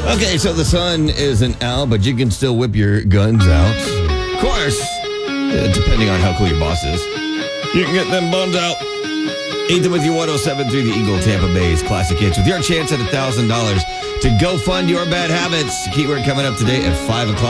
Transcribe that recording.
Okay, so the sun isn't out, but you can still whip your guns out. Of course, depending on how cool your boss is. You can get them buns out. Ethan with you, 107 through the Eagle Tampa Bay's Classic Hits with your chance at $1,000 to go fund your bad habits. Keyword coming up today at 5 o'clock.